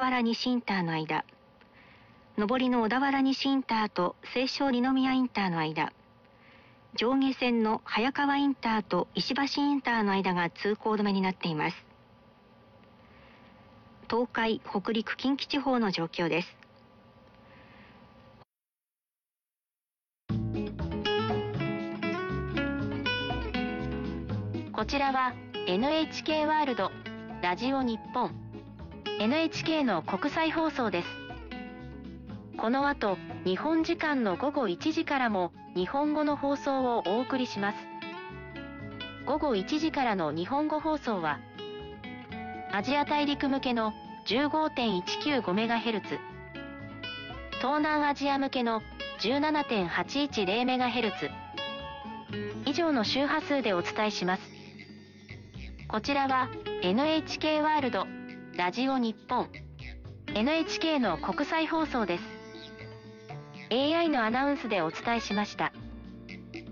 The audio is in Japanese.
原西インターの間、上りの小田原西インターと西湘二宮インターの間、上下線の早川インターと石橋インターの間が通行止めになっています。東海、北陸、近畿地方の状況です。 こちらは NHK ワールドラジオ日本 NHK の国際放送です。この後、日本時間の午後1時からも日本語の放送をお送りします。午後1時からの日本語放送は、アジア大陸向けの 15.195MHz、東南アジア向けの 17.810MHz、以上の周波数でお伝えします。こちらは NHK ワールドラジオ日本 NHK の国際放送です。AI のアナウンスでお伝えしました。